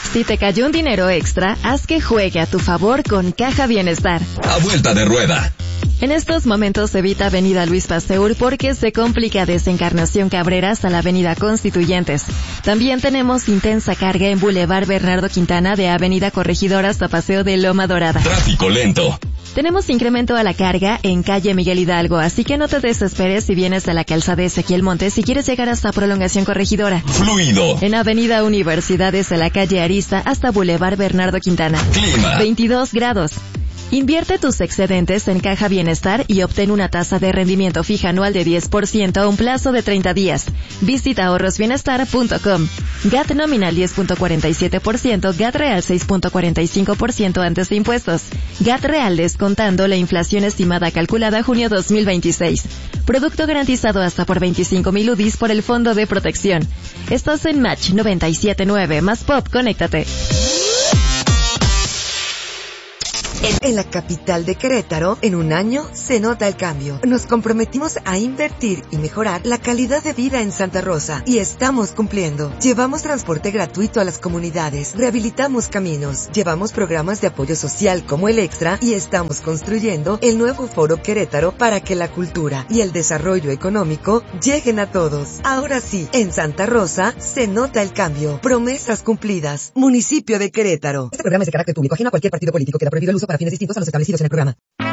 Si te cayó un dinero extra, haz que juegue a tu favor con Caja Bienestar. A vuelta de rueda. En estos momentos evita Avenida Luis Pasteur porque se complica desde Encarnación Cabrera hasta la Avenida Constituyentes. También tenemos intensa carga en Boulevard Bernardo Quintana de Avenida Corregidora hasta Paseo de Loma Dorada. Tráfico lento. Tenemos incremento a la carga en calle Miguel Hidalgo, así que no te desesperes si vienes de la calzada Ezequiel Montes si quieres llegar hasta Prolongación Corregidora. Fluido. En Avenida Universidades de la calle Arista hasta Boulevard Bernardo Quintana. Clima. 22 grados. Invierte tus excedentes en Caja Bienestar y obtén una tasa de rendimiento fija anual de 10% a un plazo de 30 días. Visita ahorrosbienestar.com. GAT nominal 10.47%, GAT real 6.45% antes de impuestos. GAT real descontando la inflación estimada calculada junio 2026. Producto garantizado hasta por 25,000 UDIs por el Fondo de Protección. Estás en Match 97.9 más Pop, conéctate. En la capital de Querétaro, en un año, se nota el cambio. Nos comprometimos a invertir y mejorar la calidad de vida en Santa Rosa. Y estamos cumpliendo. Llevamos transporte gratuito a las comunidades. Rehabilitamos caminos. Llevamos programas de apoyo social como el Extra. Y estamos construyendo el nuevo Foro Querétaro para que la cultura y el desarrollo económico lleguen a todos. Ahora sí, en Santa Rosa, se nota el cambio. Promesas cumplidas. Municipio de Querétaro. Este programa es de carácter público, ajeno a cualquier partido político. Queda prohibido el uso para fines distintos a los establecidos en el programa.